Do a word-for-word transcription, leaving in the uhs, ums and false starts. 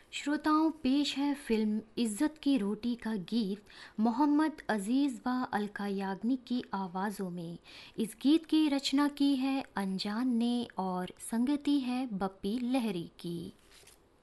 श्रोताओं, पेश है फिल्म इज्जत की रोटी का गीत मोहम्मद अजीज़ व अलका याग्निक की आवाज़ों में। इस गीत की रचना की है अनजान ने और संगति है बप्पी लहरी की।